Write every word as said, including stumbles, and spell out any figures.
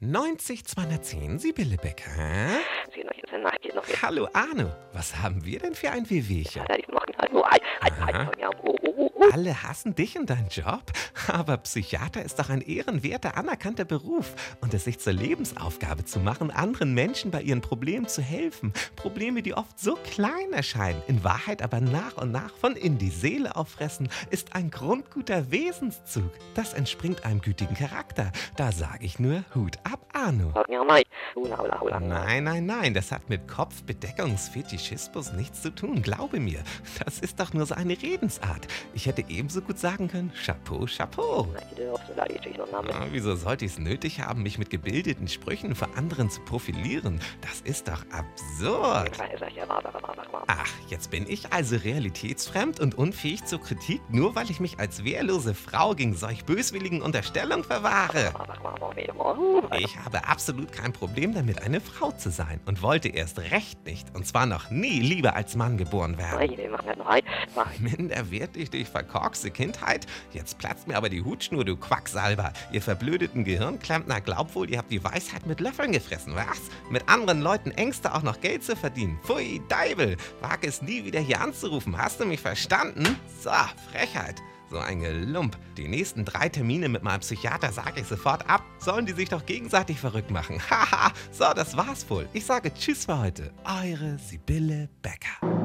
neunzig zweihundertzehn, Sibylle Becker. Hallo Arno, was haben wir denn für ein Wehwehchen? Aha. Alle hassen dich und deinen Job? Aber Psychiater ist doch ein ehrenwerter, anerkannter Beruf. Und es sich zur Lebensaufgabe zu machen, anderen Menschen bei ihren Problemen zu helfen. Probleme, die oft so klein erscheinen, in Wahrheit aber nach und nach von innen die Seele auffressen, ist ein grundguter Wesenszug. Das entspringt einem gütigen Charakter. Da sage ich nur Hut ab, Arno. Nein, nein, nein, das hat mit Kopfbedeckungsfetischismus nichts zu tun, glaube mir. Das ist doch nur so eine Redensart. Ich hätte ebenso gut sagen können, Chapeau, Chapeau. Ah, wieso sollte ich es nötig haben, mich mit gebildeten Sprüchen vor anderen zu profilieren? Das ist doch absurd. Ach, jetzt bin ich also realitätsfremd und unfähig zur Kritik, nur weil ich mich als wehrlose Frau gegen solch böswilligen Unterstellungen verwahre. Ich habe absolut kein Problem damit, eine Frau zu sein und wollte erst recht nicht, und zwar noch nie lieber als Mann geboren werden. Minderwertig durch verkorkste Kindheit? Jetzt platzt mir aber die Hutschnur, du Quacksalber. Ihr verblödeten Gehirnklempner glaubt wohl, ihr habt die Weisheit mit Löffeln gefressen, was? Mit anderen Leuten Ängste auch noch Geld zu verdienen. Pfui, Deibel, wag es nie wieder hier anzurufen. Hast du mich verstanden? So, Frechheit. So ein Gelump. Die nächsten drei Termine mit meinem Psychiater sage ich sofort ab. Sollen die sich doch gegenseitig verrückt machen. Haha, so, das war's wohl. Ich sage Tschüss für heute. Eure Sibylle Becker.